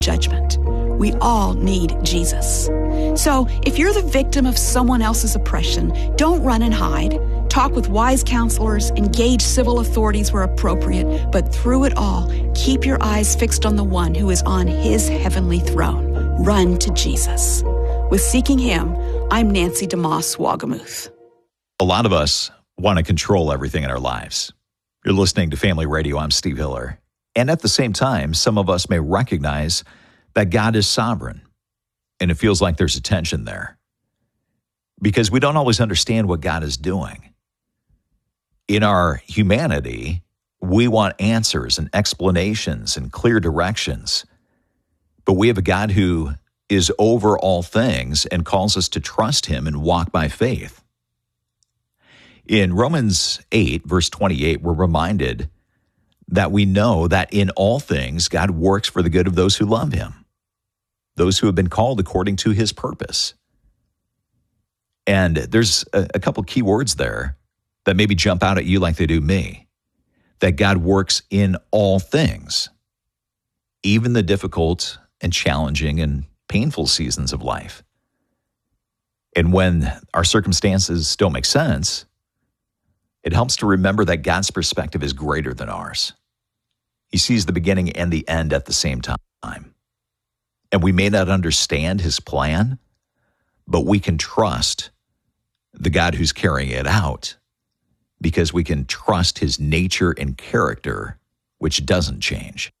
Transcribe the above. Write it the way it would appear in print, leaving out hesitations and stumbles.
judgment. We all need Jesus. So if you're the victim of someone else's oppression, don't run and hide. Talk with wise counselors, engage civil authorities where appropriate, but through it all, keep your eyes fixed on the one who is on his heavenly throne. Run to Jesus. With Seeking Him, I'm Nancy DeMoss Wagamuth. A lot of us want to control everything in our lives. You're listening to Family Radio. I'm Steve Hiller. And at the same time, some of us may recognize that God is sovereign. And it feels like there's a tension there because we don't always understand what God is doing. In our humanity, we want answers and explanations and clear directions. But we have a God who is over all things and calls us to trust him and walk by faith. In Romans 8, verse 28, we're reminded that we know that in all things, God works for the good of those who love him, those who have been called according to his purpose. And there's a couple key words there that maybe jump out at you like they do me, that God works in all things, even the difficult and challenging and painful seasons of life. And when our circumstances don't make sense, it helps to remember that God's perspective is greater than ours. He sees the beginning and the end at the same time. And we may not understand his plan, but we can trust the God who's carrying it out because we can trust his nature and character, which doesn't change.